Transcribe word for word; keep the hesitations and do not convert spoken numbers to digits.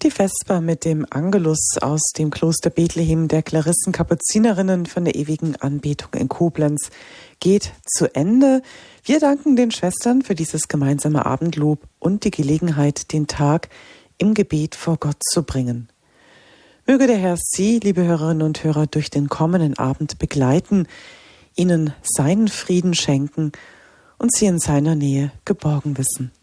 die Vesper mit dem Angelus aus dem Kloster Bethlehem der Klarissen-Kapuzinerinnen von der ewigen Anbetung in Koblenz geht zu Ende. Wir danken den Schwestern für dieses gemeinsame Abendlob und die Gelegenheit, den Tag im Gebet vor Gott zu bringen. Möge der Herr Sie, liebe Hörerinnen und Hörer, durch den kommenden Abend begleiten, Ihnen seinen Frieden schenken und Sie in seiner Nähe geborgen wissen.